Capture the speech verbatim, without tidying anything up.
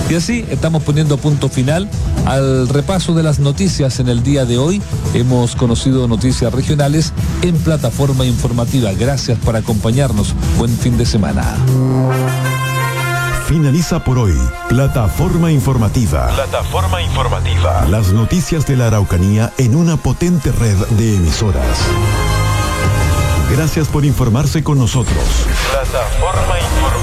Y así estamos poniendo punto final al repaso de las noticias en el día de hoy. Hemos conocido noticias regionales en plataforma informativa. Gracias por acompañarnos. Buen fin de semana. Finaliza por hoy Plataforma Informativa. Plataforma Informativa. Las noticias de la Araucanía en una potente red de emisoras. Gracias por informarse con nosotros. Plataforma Informativa.